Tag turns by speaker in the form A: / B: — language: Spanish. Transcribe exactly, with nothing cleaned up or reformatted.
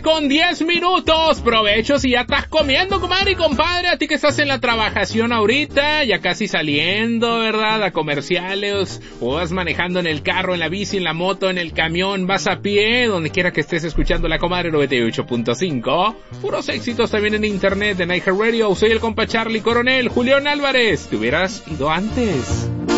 A: con diez minutos. Provecho si ya estás comiendo, comadre y compadre. A ti que estás en la trabajación ahorita, ya casi saliendo, ¿verdad? A comerciales, o vas manejando en el carro, en la bici, en la moto, en el camión, vas a pie, donde quiera que estés escuchando la comadre noventa y ocho punto cinco. Puros éxitos también en internet, en iHeartRadio. Soy el compa Charlie Coronel, Julián Álvarez. Te hubieras ido antes.